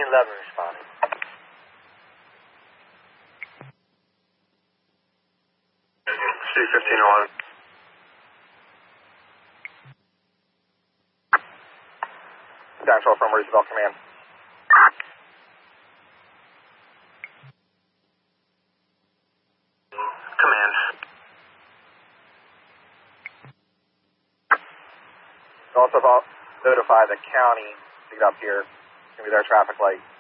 1511 responding. C-1511. Central from Roosevelt Command. Command. Also notify the county to get up here. It's going to be their traffic light.